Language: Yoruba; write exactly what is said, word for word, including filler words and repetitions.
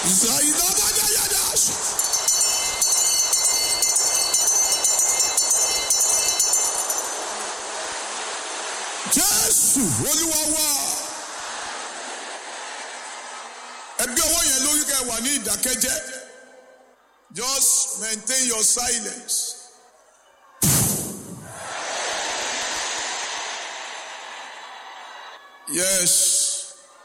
Zaidabadayadas. Jésù Olúwa wa. Ẹgbẹ́ ọwọ́ yẹn lórí kẹ́ wà ní ìdákẹ́jẹ́. Just maintain your silence. Yes.